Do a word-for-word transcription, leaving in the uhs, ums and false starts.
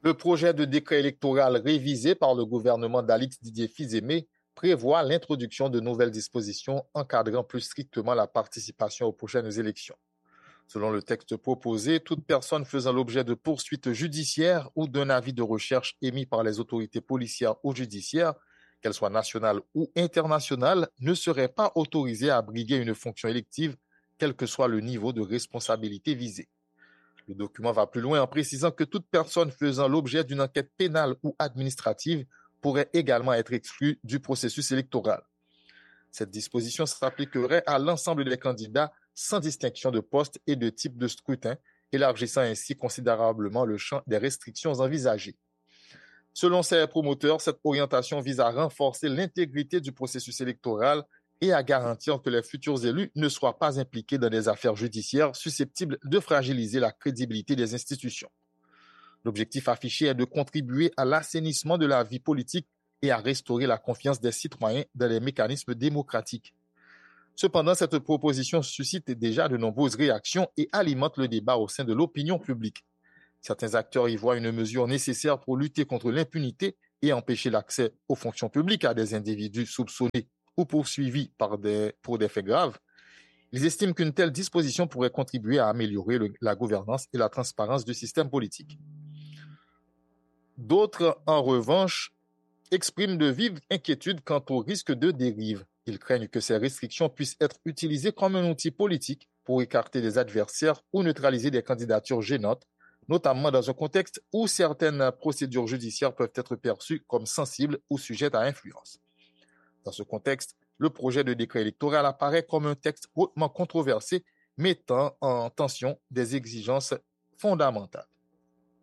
Le projet de décret électoral révisé par le gouvernement d'Alix Didier Fils-Aimé prévoit l'introduction de nouvelles dispositions encadrant plus strictement la participation aux prochaines élections. Selon le texte proposé, toute personne faisant l'objet de poursuites judiciaires ou d'un avis de recherche émis par les autorités policières ou judiciaires, qu'elles soient nationales ou internationales, ne serait pas autorisée à briguer une fonction élective, quel que soit le niveau de responsabilité visé. Le document va plus loin en précisant que toute personne faisant l'objet d'une enquête pénale ou administrative pourrait également être exclue du processus électoral. Cette disposition s'appliquerait à l'ensemble des candidats sans distinction de poste et de type de scrutin, élargissant ainsi considérablement le champ des restrictions envisagées. Selon ses promoteurs, cette orientation vise à renforcer l'intégrité du processus électoral et à garantir que les futurs élus ne soient pas impliqués dans des affaires judiciaires susceptibles de fragiliser la crédibilité des institutions. L'objectif affiché est de contribuer à l'assainissement de la vie politique et à restaurer la confiance des citoyens dans les mécanismes démocratiques. Cependant, cette proposition suscite déjà de nombreuses réactions et alimente le débat au sein de l'opinion publique. Certains acteurs y voient une mesure nécessaire pour lutter contre l'impunité et empêcher l'accès aux fonctions publiques à des individus soupçonnés ou poursuivis par des, pour des faits graves. Ils estiment qu'une telle disposition pourrait contribuer à améliorer le, la gouvernance et la transparence du système politique. D'autres, en revanche, expriment de vives inquiétudes quant au risque de dérive. Ils craignent que ces restrictions puissent être utilisées comme un outil politique pour écarter des adversaires ou neutraliser des candidatures gênantes, notamment dans un contexte où certaines procédures judiciaires peuvent être perçues comme sensibles ou sujettes à influence. Dans ce contexte, le projet de décret électoral apparaît comme un texte hautement controversé, mettant en tension des exigences fondamentales.